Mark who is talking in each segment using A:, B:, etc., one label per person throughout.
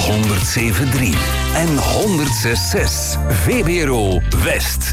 A: 107.3 en 106.6 VPRO West.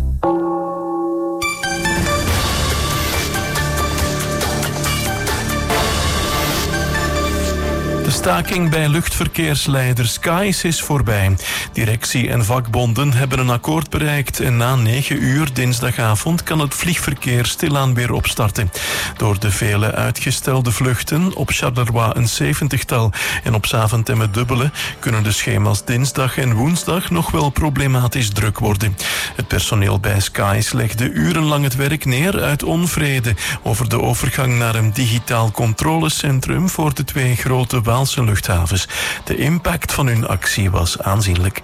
B: De staking bij luchtverkeersleider SkyS is voorbij. Directie en vakbonden hebben een akkoord bereikt en na 9 uur dinsdagavond kan het vliegverkeer stilaan weer opstarten. Door de vele uitgestelde vluchten, op Charleroi een 70-tal en op Zaventem het dubbele, kunnen de schema's dinsdag en woensdag nog wel problematisch druk worden. Het personeel bij SkyS legde urenlang het werk neer uit onvrede over de overgang naar een digitaal controlecentrum voor de 2 grote Waalse luchthavens. De impact van hun actie was aanzienlijk.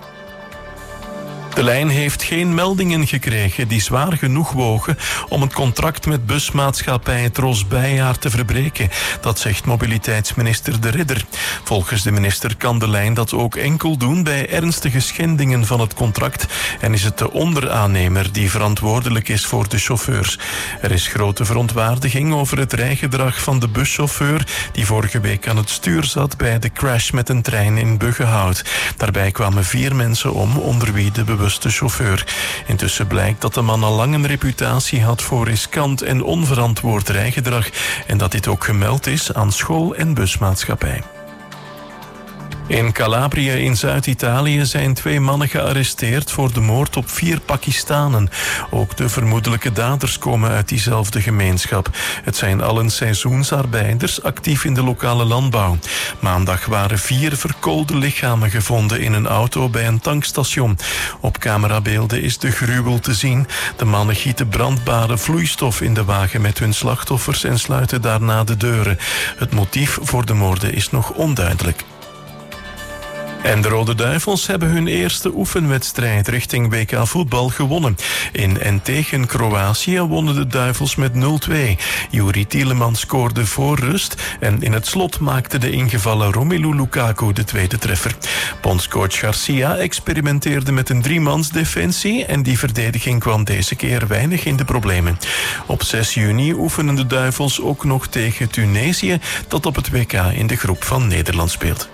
B: De lijn heeft geen meldingen gekregen die zwaar genoeg wogen om het contract met busmaatschappij Tros Bijjaar te verbreken. Dat zegt mobiliteitsminister De Ridder. Volgens de minister kan de lijn dat ook enkel doen bij ernstige schendingen van het contract en is het de onderaannemer die verantwoordelijk is voor de chauffeurs. Er is grote verontwaardiging over het rijgedrag van de buschauffeur die vorige week aan het stuur zat bij de crash met een trein in Buggenhout. Daarbij kwamen 4 mensen om, onder wie de bewuste chauffeur. Intussen blijkt dat de man al lang een reputatie had voor riskant en onverantwoord rijgedrag en dat dit ook gemeld is aan school en busmaatschappij. In Calabrië in Zuid-Italië zijn 2 mannen gearresteerd voor de moord op 4 Pakistanen. Ook de vermoedelijke daders komen uit diezelfde gemeenschap. Het zijn allen seizoensarbeiders actief in de lokale landbouw. Maandag waren 4 verkoolde lichamen gevonden in een auto bij een tankstation. Op camerabeelden is de gruwel te zien. De mannen gieten brandbare vloeistof in de wagen met hun slachtoffers en sluiten daarna de deuren. Het motief voor de moorden is nog onduidelijk. En de Rode Duivels hebben hun eerste oefenwedstrijd richting WK voetbal gewonnen. In en tegen Kroatië wonnen de Duivels met 0-2. Juri Tielemans scoorde voor rust en in het slot maakte de ingevallen Romelu Lukaku de tweede treffer. Bondscoach Garcia experimenteerde met een 3-mansdefensie en die verdediging kwam deze keer weinig in de problemen. Op 6 juni oefenen de Duivels ook nog tegen Tunesië, dat op het WK in de groep van Nederland speelt.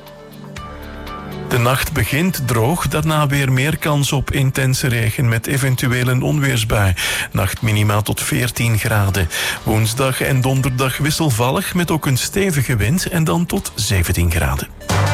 B: De nacht begint droog, daarna weer meer kans op intense regen met eventueel een onweersbui. Nachtminima tot 14 graden. Woensdag en donderdag wisselvallig met ook een stevige wind en dan tot 17 graden.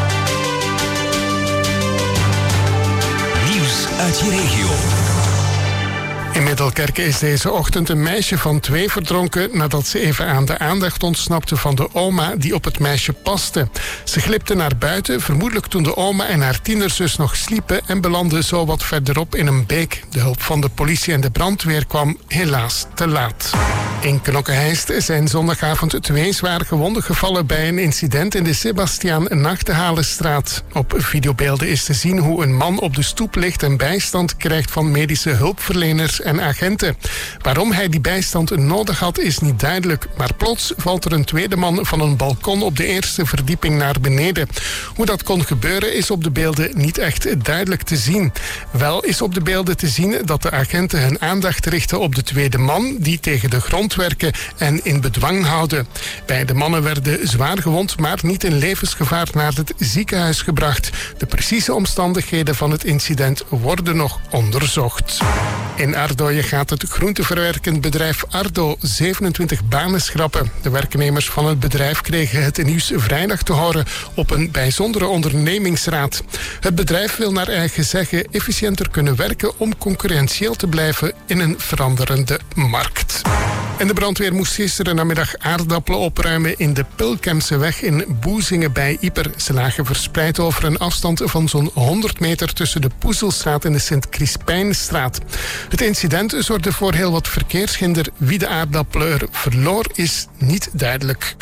A: Nieuws uit je regio.
C: In Middelkerke is deze ochtend een meisje van 2 verdronken nadat ze even aan de aandacht ontsnapte van de oma die op het meisje paste. Ze glipte naar buiten, vermoedelijk toen de oma en haar tienerzus nog sliepen en belandde zo wat verderop in een beek. De hulp van de politie en de brandweer kwam helaas te laat. In Knokke-Heist zijn zondagavond 2 zware gewonden gevallen bij een incident in de Sebastiaan Nachtegalenstraat. Op videobeelden is te zien hoe een man op de stoep ligt en bijstand krijgt van medische hulpverleners en agenten. Waarom hij die bijstand nodig had is niet duidelijk, maar plots valt er een tweede man van een balkon op de eerste verdieping naar beneden. Hoe dat kon gebeuren is op de beelden niet echt duidelijk te zien. Wel is op de beelden te zien dat de agenten hun aandacht richten op de tweede man die tegen de grond werken en in bedwang houden. Beide mannen werden zwaar gewond, maar niet in levensgevaar naar het ziekenhuis gebracht. De precieze omstandigheden van het incident worden nog onderzocht. In Ardooien gaat het groenteverwerkend bedrijf Ardo 27 banen schrappen. De werknemers van het bedrijf kregen het nieuws vrijdag te horen op een bijzondere ondernemingsraad. Het bedrijf wil naar eigen zeggen efficiënter kunnen werken om concurrentieel te blijven in een veranderende markt. En de brandweer moest gisteren namiddag aardappelen opruimen in de Pilkemseweg in Boezingen bij Ieper. Ze lagen verspreid over een afstand van zo'n 100 meter tussen de Poezelstraat en de Sint-Crispijnstraat. Het incident zorgde voor heel wat verkeershinder. Wie de aardappelen er verloor is niet duidelijk.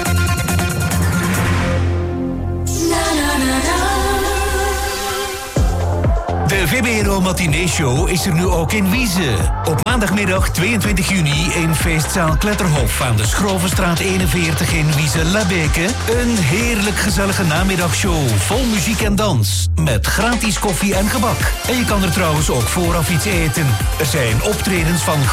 D: De VPRO Matinee Show is er nu ook in Wieze. Op maandagmiddag 22 juni in feestzaal Kletterhof aan de Schrovenstraat 41 in Wieze-Labeke. Een heerlijk gezellige namiddagshow vol muziek en dans. Met gratis koffie en gebak. En je kan er trouwens ook vooraf iets eten. Er zijn optredens van